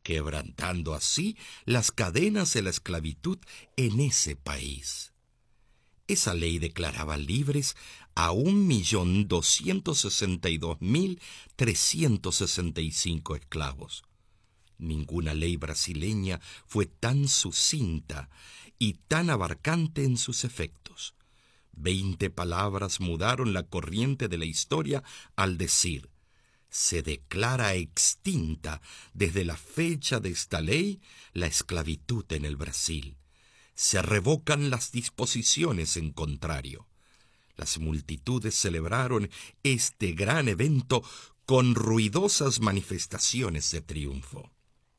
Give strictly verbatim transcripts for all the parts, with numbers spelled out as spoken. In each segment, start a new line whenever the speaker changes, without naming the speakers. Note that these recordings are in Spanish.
quebrantando así las cadenas de la esclavitud en ese país. Esa ley declaraba libres a un millón doscientos sesenta y dos mil trescientos sesenta y cinco esclavos. Ninguna ley brasileña fue tan sucinta y tan abarcante en sus efectos. Veinte palabras mudaron la corriente de la historia al decir: se declara extinta desde la fecha de esta ley la esclavitud en el Brasil. Se revocan las disposiciones en contrario. Las multitudes celebraron este gran evento con ruidosas manifestaciones de triunfo.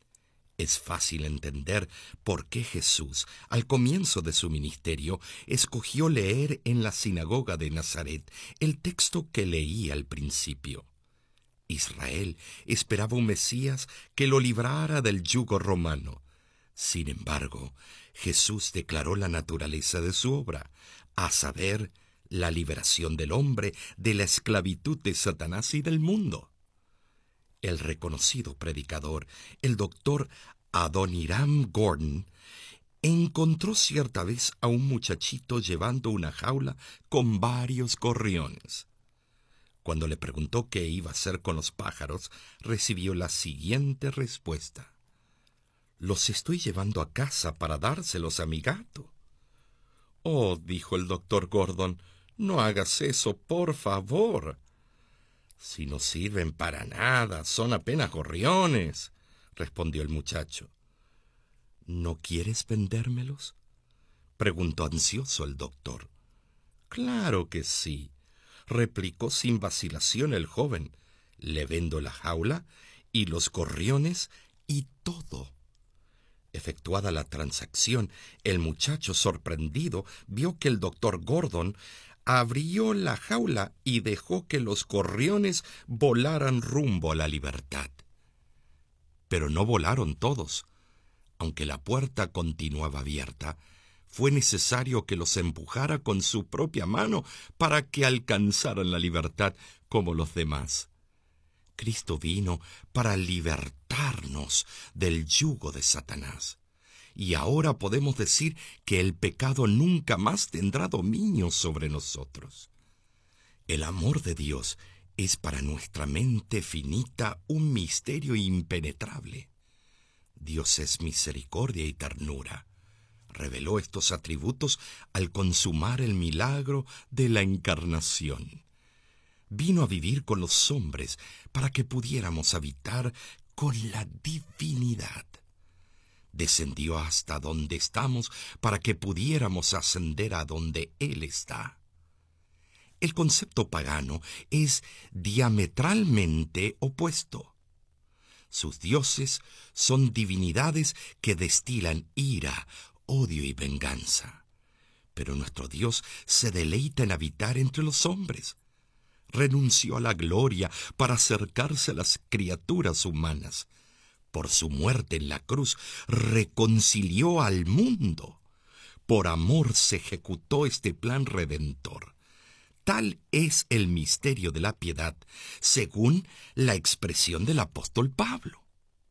Es fácil entender por qué Jesús, al comienzo de su ministerio, escogió leer en la sinagoga de Nazaret el texto que leí al principio. Israel esperaba un Mesías que lo librara del yugo romano. Sin embargo, Jesús declaró la naturaleza de su obra, a saber, la liberación del hombre de la esclavitud de Satanás y del mundo. El reconocido predicador, el doctor Adoniram Gordon, encontró cierta vez a un muchachito llevando una jaula con varios gorriones. Cuando le preguntó qué iba a hacer con los pájaros, recibió la siguiente respuesta: «Los estoy llevando a casa para dárselos a mi gato». «Oh», dijo el doctor Gordon, «no hagas eso, por favor». «Si no sirven para nada, son apenas gorriones», respondió el muchacho. «¿No quieres vendérmelos?», preguntó ansioso el doctor. «Claro que sí», replicó sin vacilación el joven. «Le vendo la jaula y los gorriones y todo». Efectuada la transacción, el muchacho, sorprendido, vio que el doctor Gordon abrió la jaula y dejó que los gorriones volaran rumbo a la libertad. Pero no volaron todos. Aunque la puerta continuaba abierta, fue necesario que los empujara con su propia mano para que alcanzaran la libertad como los demás. Cristo vino para libertarnos del yugo de Satanás. Y ahora podemos decir que el pecado nunca más tendrá dominio sobre nosotros. El amor de Dios es para nuestra mente finita un misterio impenetrable. Dios es misericordia y ternura. Reveló estos atributos al consumar el milagro de la encarnación. Vino a vivir con los hombres para que pudiéramos habitar con la divinidad. Descendió hasta donde estamos para que pudiéramos ascender a donde Él está. El concepto pagano es diametralmente opuesto. Sus dioses son divinidades que destilan ira, odio y venganza. Pero nuestro Dios se deleita en habitar entre los hombres. Renunció a la gloria para acercarse a las criaturas humanas. Por su muerte en la cruz reconcilió al mundo. Por amor se ejecutó este plan redentor. Tal es el misterio de la piedad, según la expresión del apóstol Pablo.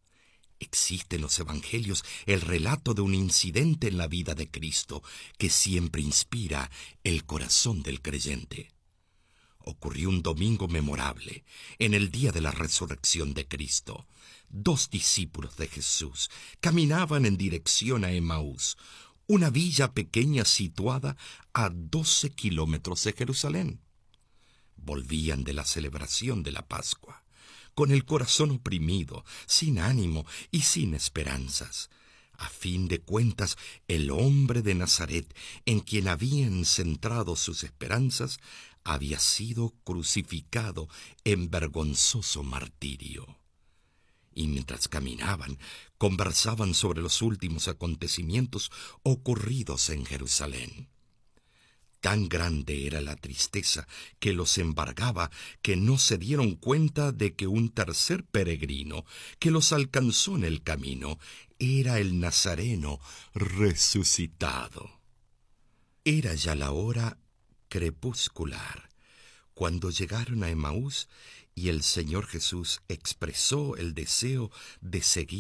Existe en los evangelios el relato de un incidente en la vida de Cristo que siempre inspira el corazón del creyente. Ocurrió un domingo memorable, en el día de la resurrección de Cristo. Dos discípulos de Jesús caminaban en dirección a Emaús, una villa pequeña situada a doce kilómetros de Jerusalén. Volvían de la celebración de la Pascua, con el corazón oprimido, sin ánimo y sin esperanzas. A fin de cuentas, el hombre de Nazaret, en quien habían centrado sus esperanzas, había sido crucificado en vergonzoso martirio. Y mientras caminaban, conversaban sobre los últimos acontecimientos ocurridos en Jerusalén. Tan grande era la tristeza que los embargaba que no se dieron cuenta de que un tercer peregrino que los alcanzó en el camino era el Nazareno resucitado. Era ya la hora crepuscular cuando llegaron a Emaús y el Señor Jesús expresó el deseo de seguir